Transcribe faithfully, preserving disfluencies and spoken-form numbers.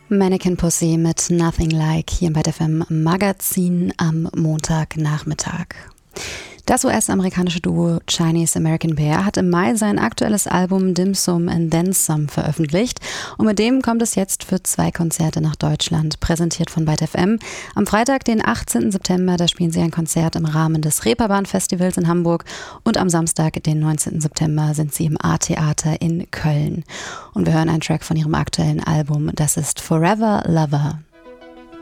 Mannequin Pussy mit Nothing Like hier bei F M Magazin am Montagnachmittag. Das U S-amerikanische Duo Chinese American Bear hat im Mai sein aktuelles Album Dim Sum and Then Some veröffentlicht und mit dem kommt es jetzt für zwei Konzerte nach Deutschland, präsentiert von Byte F M. Am Freitag, den achtzehnten September, da spielen sie ein Konzert im Rahmen des Reeperbahn-Festivals in Hamburg und am Samstag, den neunzehnten September, sind sie im A-Theater in Köln. Und wir hören einen Track von ihrem aktuellen Album, das ist Forever Lover.